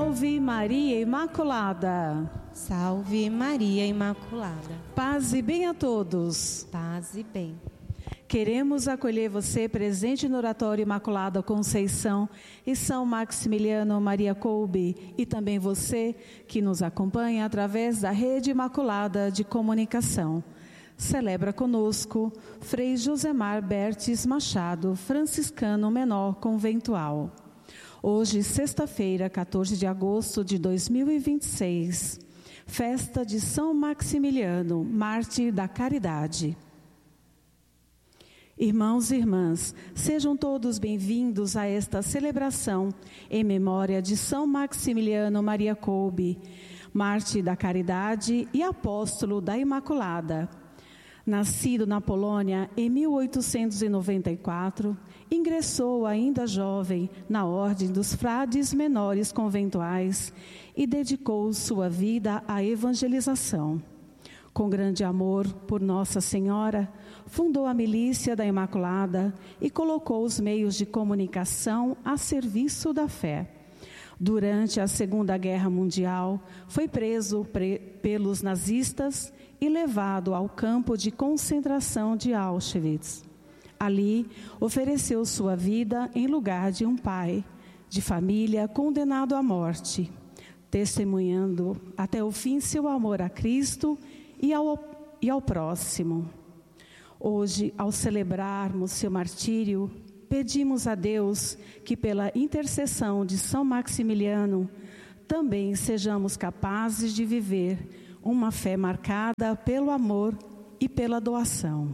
Salve Maria Imaculada. Salve Maria Imaculada. Paz e bem a todos. Paz e bem. Queremos acolher você presente no Oratório Imaculada Conceição e São Maximiliano Maria Kolbe, e também você que nos acompanha através da Rede Imaculada de Comunicação. Celebra conosco Frei Josemar Bertes Machado, franciscano menor conventual. Hoje, sexta-feira, 14 de agosto de 2026, festa de São Maximiliano, mártir da caridade. Irmãos e irmãs, sejam todos bem-vindos a esta celebração em memória de São Maximiliano Maria Kolbe, mártir da caridade e apóstolo da Imaculada. Nascido na Polônia em 1894, ingressou ainda jovem na Ordem dos Frades Menores Conventuais e dedicou sua vida à evangelização. Com grande amor por Nossa Senhora, fundou a Milícia da Imaculada e colocou os meios de comunicação a serviço da fé. Durante a Segunda Guerra Mundial, foi preso pelos nazistas e levado ao campo de concentração de Auschwitz. Ali, ofereceu sua vida em lugar de um pai de família condenado à morte, testemunhando até o fim seu amor a Cristo e ao próximo. Hoje, ao celebrarmos seu martírio, pedimos a Deus que, pela intercessão de São Maximiliano, também sejamos capazes de viver uma fé marcada pelo amor e pela doação.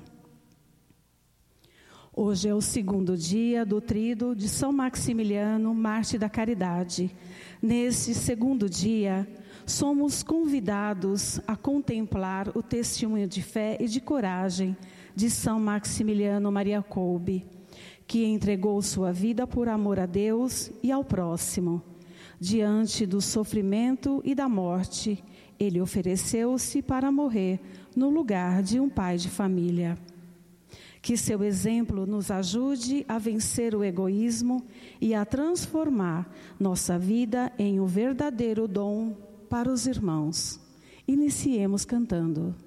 Hoje é o segundo dia do tríduo de São Maximiliano, mártir da caridade. Neste segundo dia, somos convidados a contemplar o testemunho de fé e de coragem de São Maximiliano Maria Kolbe, que entregou sua vida por amor a Deus e ao próximo. Diante do sofrimento e da morte, ele ofereceu-se para morrer no lugar de um pai de família. Que seu exemplo nos ajude a vencer o egoísmo e a transformar nossa vida em um verdadeiro dom para os irmãos. Iniciemos cantando.